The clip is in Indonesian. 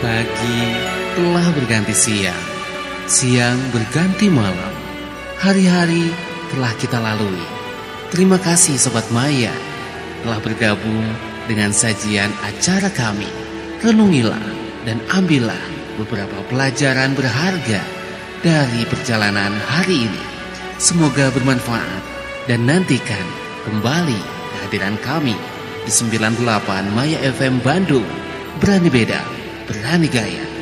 Pagi telah berganti siang, siang berganti malam. Hari-hari telah kita lalui. Terima kasih Sobat Maya telah bergabung dengan sajian acara kami. Renungilah dan ambillah beberapa pelajaran berharga dari perjalanan hari ini. Semoga bermanfaat dan nantikan kembali kehadiran kami di 98 Maya FM Bandung. Berani beda, berani gaya.